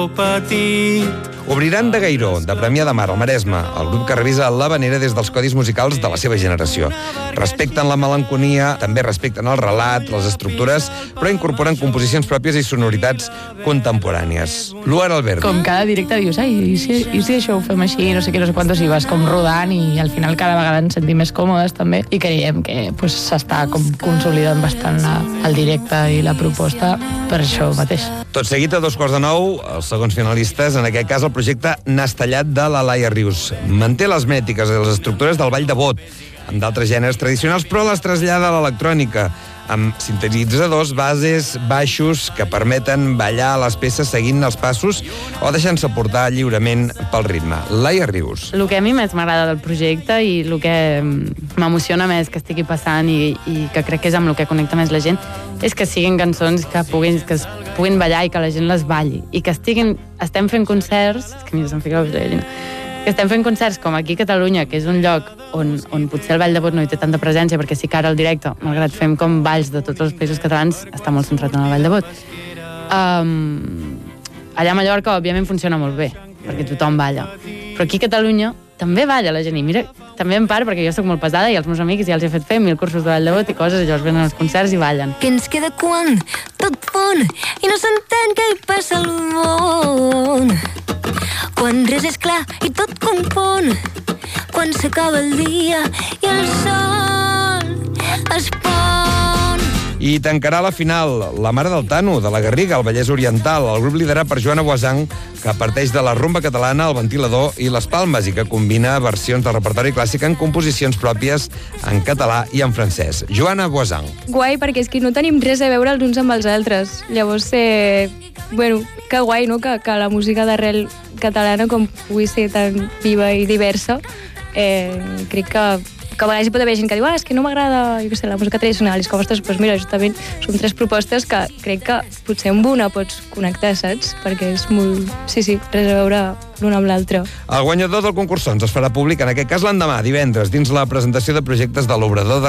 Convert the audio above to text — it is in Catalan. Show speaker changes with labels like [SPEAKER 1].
[SPEAKER 1] Obriran de Gairó, de Premià de Mar, al Maresme, el grup que revisa l'havanera des dels codis musicals de la seva generació. Respecten la melancolia, també respecten el relat, les estructures, però incorporen composicions pròpies i sonoritats contemporànies. Luar Albert.
[SPEAKER 2] Com cada directe dius, i si això ho fem així, no sé què, no sé quantos, i vas com rodant i al final cada vegada ens sentim més còmodes també i creiem que s'està com consolidant bastant el directe i la proposta per això mateix.
[SPEAKER 1] Tot seguit, a 8:45, els segons finalistes, en aquest cas el projecte Nastellat de la Laia Rius. Manté les mètriques i les estructures del ball de bot, amb d'altres gèneres tradicionals, però les trasllada a l'electrònica, amb sintetitzadors, bases, baixos, que permeten ballar les peces seguint els passos o deixant-se portar lliurement pel ritme. Laia Rius.
[SPEAKER 2] El que a mi més m'agrada del projecte i el que m'emociona més que estigui passant i que crec que és amb el que connecta més la gent és que siguin cançons que es puguin ballar i que la gent les balli i que estem fent concerts, és que a mi se'm fica la gallina, que estem fent concerts com aquí a Catalunya, que és un lloc on potser el ball de bot no hi té tanta presència, perquè sí que ara el directe, malgrat fem com balls de tots els països catalans, està molt centrat en el ball de bot. Allà a Mallorca, òbviament, funciona molt bé, perquè tothom balla. Però aquí a Catalunya també balla la gent, i mira, també en part perquè jo soc molt pesada i els meus amics ja els he fet fer 1000 cursos de ball de bot i coses, i llavors venen als concerts i ballen.
[SPEAKER 3] Què ens queda quan tot fon i no s'entén què hi passa al món? Quan res és clar i tot confon, quan s'acaba el dia i el sol es pon.
[SPEAKER 1] I tancarà la final La Mare del Tano, de la Garriga, al Vallès Oriental, el grup liderat per Joana Voisin, que parteix de la rumba catalana, el ventilador i les palmes i que combina versions del repertori clàssic en composicions pròpies en català i en francès. Joana Voisin.
[SPEAKER 4] Guai, perquè és que no tenim res a veure els uns amb els altres. Llavors, que guai, no?, que la música d'arrel catalana com pugui ser tan viva i diversa. Crec que a vegades hi pot haver gent que diu és que no m'agrada, jo què sé, la música tradicional, i és com, ostres, doncs mira, justament són 3 propostes que crec que potser amb una pots connectar, saps? Perquè és molt... Sí, res a veure l'un amb l'altre.
[SPEAKER 1] El guanyador del concursons es farà públic, en aquest cas l'endemà, divendres, dins la presentació de projectes de l'Obrador de